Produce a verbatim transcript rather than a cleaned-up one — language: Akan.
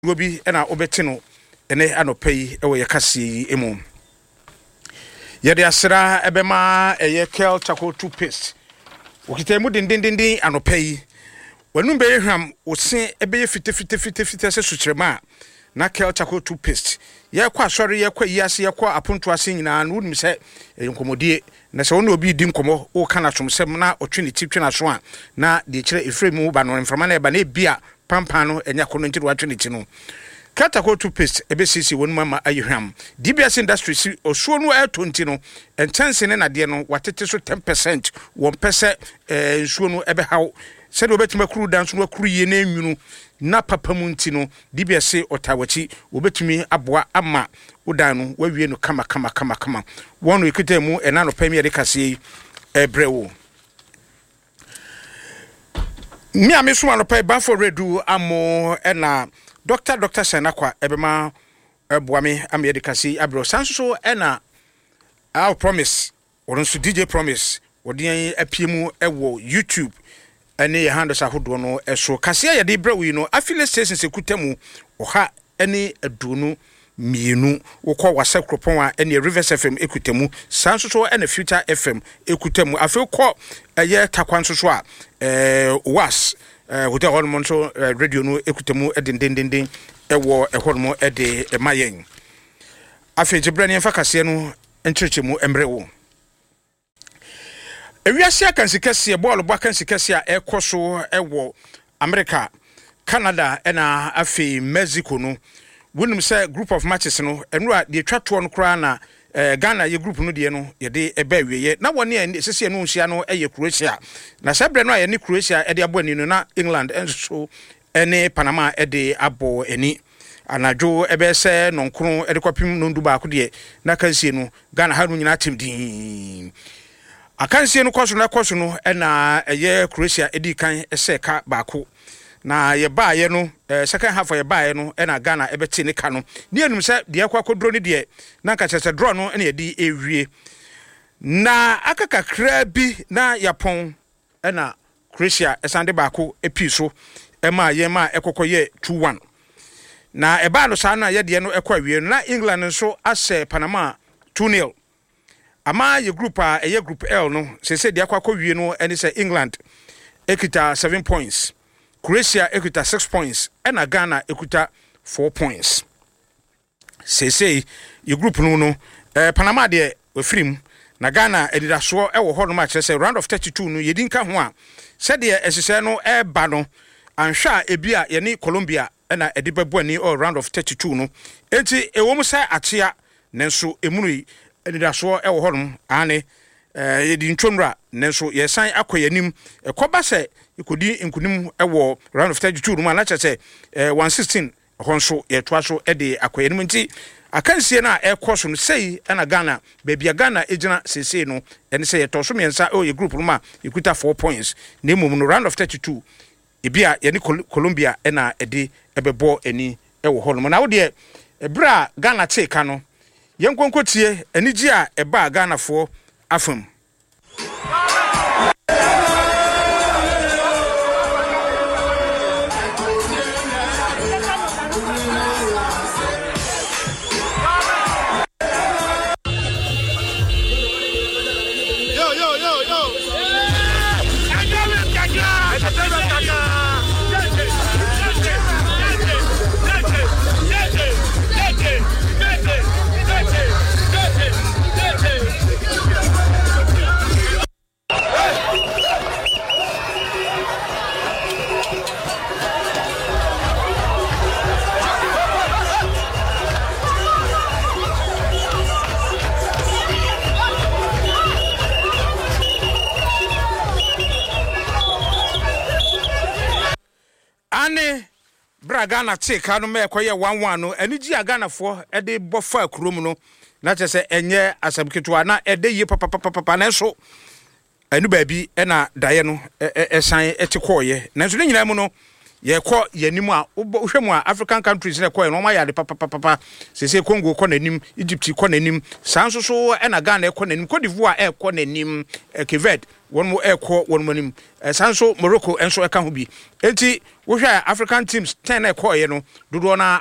Wobi ena obetino ene anopai ewo yakasi emu. Yede asra ebema eye Kel Charcoal toothpaste. Okitemu din din din din anopai. Wanum be hwam osin ebeye fite fite fite fite se suchrema na Kel Charcoal toothpaste. Ye kwa asori ye kwa yase ye kwa aponto ase nyina na wonim se enkomodie na se wonu obi di nkomo wo kana somsem na otwe ne titwe na so a na de kire efremu ba no mframa na eba na bia pampano enya kono ntiri watwe ne ti no. Kel Charcoal toothpaste ebesisi wonu mama ayihwam D B S industry si osuo no e twenty no entense ne na de no watete so ten percent one percent eh nsuo no ebe haw se de obetima kuru danso no kuru ye na enwunu na papa mu nti no D B S otawachi obetumi aboa ama udan no wawie no kama kama kama kama wonu ekitemu ena no pami de kase ebrewo mi amesuma no pa Banfo Redu amo ena Doctor Doctor Senakwa ebema ebuame am yedikasi abro sanso ena our promise or so D J Promise wodi apiemu ewo YouTube ene handles ahodo no eso kase ya de brewi no affiliate stations ekutemu oha ene adunu mienu wokọ wasa kropon a ene Rivers F M ekutemu sanso so ene Future F M ekutemu afi kọ eye takwanso so a eh was eh hotel hormone so radio no ekutemu edendendenden ewo ehormo ede emayen afi jibrani enfa kase no enchechemu emrewo ewiase akansikese ball bo akansikese a ekoso ewo America Canada ena afi Mexico no wonum say group of matches no enura de twato no kra na eh, Ghana ye group no de no ye de eba wiye na woni e sese no nhia no eye Croatia na sabre no ye ne Croatia e de abo ani no na England enso ene Panama e de abo ani anajo ebe se no nkron e de kwapim no ndu ba ko de na kansie no Ghana ha no nyina tim din akansie no kwaso na kwaso no e na eye Croatia e di kan e se ka ba ko na ye ba ye no eh, second half ye ba ye no e na Ghana e beti ne ka no ne enum se de akwa kodro ne de na nka chese draw no e di ewie na akakakra bi na Yapon e na Croatia e sande ba ko e pi so e ma ye ma ekokoye two one na e ba no sa na ye de no ekwa wie na England nso ase Panama two nil ama ye group a e ye group L no se se de akwa ko wie no ene se England ekita seven points Croatia ekuta six points and Ghana ekuta four points. Say say your group no no eh Panama de ofrim na Ghana edida so e wo hono match say round of thirty-two no yedinka ho a said de esese no e ba no anhwa ebia ye ni Colombia na edibebu ani all round of thirty-two no enti ewom say atia nenso emunu edida so e wo hono ane eh yedi ntwomra nenso ye san akoyanim ekoba se ikodi inkunim ewo round of thirty-two no na chese eh one sixteen honso ye toa so e de akoyanim nti akansie na ekoso no sei na Ghana bebia Ghana ejina sese no ene se ye toso miensa o ye group no ma ikuta four points na emum no round of thirty-two ebia ye ni Colombia na ede ebebo eni ewo hono na wo de ebra Ghana take no yenkonkotie enigi a eba Ghana fo afam Ghana take anu me koye one one no enigi Ghana fo e de bofa krom no na chese enye asabketua na e de ye papa papa papa na so enu ba bi e na daye no e san e te koye na so nyina mu no ye kɔ yanim a wohwɛ mu a African countries na kɔ no ma yade papa papa sese Congo kɔ nanim Egypt kɔ nanim sanso so ɛna Ghana kɔ nanim Cote d'Ivoire e kɔ nanim Kevet won mo e kɔ won manim sanso Morocco enso e ka ho bi enti wohwɛ African teams ten na kɔ ye no dodo na